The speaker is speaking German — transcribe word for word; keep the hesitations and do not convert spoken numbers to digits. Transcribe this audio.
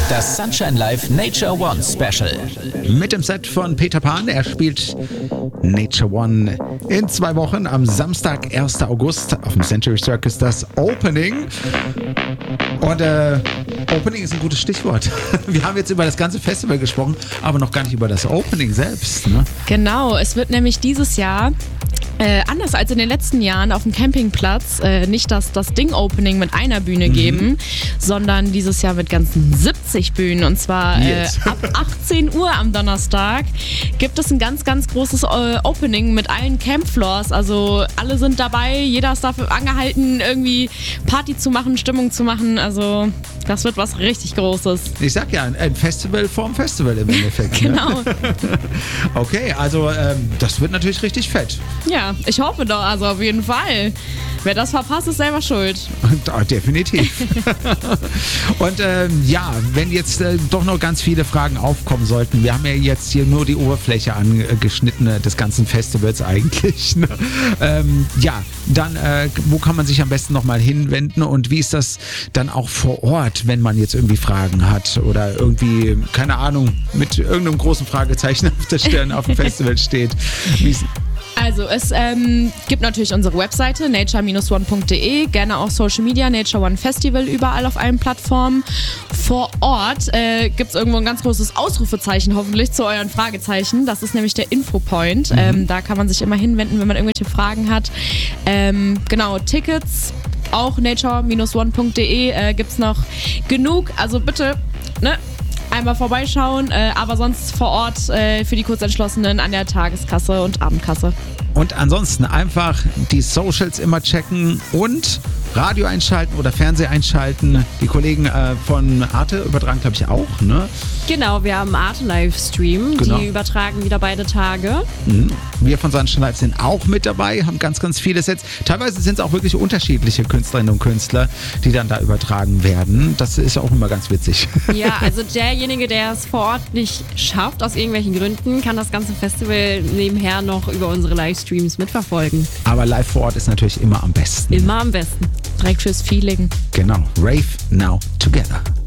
Das Sunshine Live Nature One Special. Mit dem Set von Peter Pan. Er spielt Nature One in zwei Wochen am Samstag, ersten August auf dem Century Circus das Opening. Und äh, Opening ist ein gutes Stichwort. Wir haben jetzt über das ganze Festival gesprochen, aber noch gar nicht über das Opening selbst. Ne? Genau, es wird nämlich dieses Jahr Äh, anders als in den letzten Jahren auf dem Campingplatz äh, nicht das, das Ding-Opening mit einer Bühne mhm. geben, sondern dieses Jahr mit ganzen siebzig Bühnen. Und zwar äh, ab achtzehn Uhr am Donnerstag gibt es ein ganz, ganz großes äh, Opening mit allen Campfloors. Also alle sind dabei, jeder ist dafür angehalten, irgendwie Party zu machen, Stimmung zu machen. Also das wird was richtig Großes. Ich sag ja, ein Festival vorm Festival im Endeffekt. Genau. Ne? Okay, also ähm, das wird natürlich richtig fett. Ja, ich hoffe doch, also auf jeden Fall. Wer das verpasst, ist selber schuld. Da, definitiv. Und ähm, ja, wenn jetzt äh, doch noch ganz viele Fragen aufkommen sollten, wir haben ja jetzt hier nur die Oberfläche angeschnitten äh, des ganzen Festivals eigentlich. Ne? Ähm, ja, dann äh, wo kann man sich am besten nochmal hinwenden und wie ist das dann auch vor Ort, wenn man jetzt irgendwie Fragen hat oder irgendwie, keine Ahnung, mit irgendeinem großen Fragezeichen auf der Stirn auf dem Festival steht? Wie ist Also es ähm, gibt natürlich unsere Webseite nature dash one punkt de, gerne auch Social Media, Nature One Festival, überall auf allen Plattformen. Vor Ort äh, gibt es irgendwo ein ganz großes Ausrufezeichen hoffentlich zu euren Fragezeichen. Das ist nämlich der Infopoint. Mhm. Ähm, da kann man sich immer hinwenden, wenn man irgendwelche Fragen hat. Ähm, genau, Tickets, auch nature dash one punkt de äh, gibt es noch genug. Also bitte, ne? Einmal vorbeischauen, äh, aber sonst vor Ort äh, für die Kurzentschlossenen an der Tageskasse und Abendkasse. Und ansonsten einfach die Socials immer checken und Radio einschalten oder Fernseher einschalten. Die Kollegen äh, von Arte übertragen, glaube ich, auch, ne? Genau, wir haben Arte Livestream, genau. Die übertragen wieder beide Tage. Mhm. Wir von Sunshine Live sind auch mit dabei, haben ganz, ganz viele Sets. Teilweise sind es auch wirklich unterschiedliche Künstlerinnen und Künstler, die dann da übertragen werden. Das ist auch immer ganz witzig. Ja, also derjenige, der es vor Ort nicht schafft, aus irgendwelchen Gründen, kann das ganze Festival nebenher noch über unsere Livestreams mitverfolgen. Aber live vor Ort ist natürlich immer am besten. Immer am besten. Direkt fürs Feeling. Genau. Rave now together.